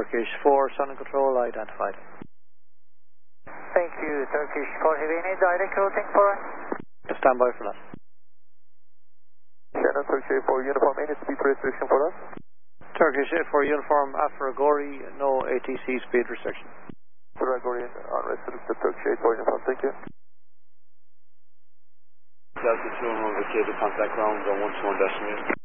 Turkish 4, Sun and Control identified. Thank you, Turkish 4 Heavy. Any direct routing for us? Stand by for that. Shannon, Turkish 4 Uniform, any speed restriction for us? Turkish 4 Uniform, after Agori, no ATC speed restriction. For Agori, unrestricted Turkish 4 Uniform, thank you. Delta 2 on vacated contact ground on 121 decimal.